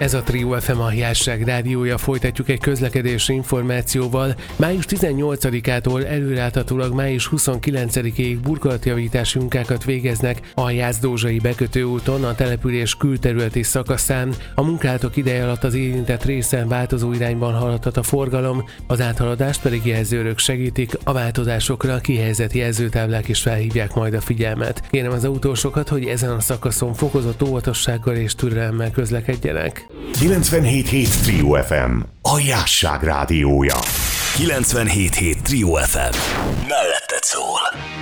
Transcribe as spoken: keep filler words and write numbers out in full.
Ez a Trio ef em Aljásság rádiója, folytatjuk egy közlekedési információval. május tizennyolcadikától előreláthatólag május huszonkilencedikéig burkolatjavítási munkákat végeznek a Jász-Dózsai bekötőúton, a település külterületi szakaszán. A munkálatok ideje alatt az érintett részen változó irányban haladhat a forgalom, az áthaladást pedig jelzőrök segítik, a változásokra kihelyezett jelzőtáblák is felhívják majd a figyelmet. Kérem az autósokat, hogy ezen a szakaszon fokozott óvatossággal és türelemmel közlekedjenek. kilencvenhét hét Trio ef em, Aljásság rádiója. kilencvenhét hét Trio ef em. Melletted szól.